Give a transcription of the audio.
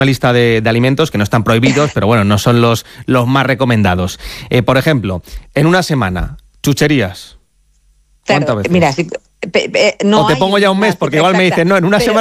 lista de alimentos que no están prohibidos, pero bueno, no son los más recomendados. Por ejemplo, en una semana, chucherías. ¿Cuántas veces? Mira, no o te pongo ya un mes, porque igual me dicen, no, en una semana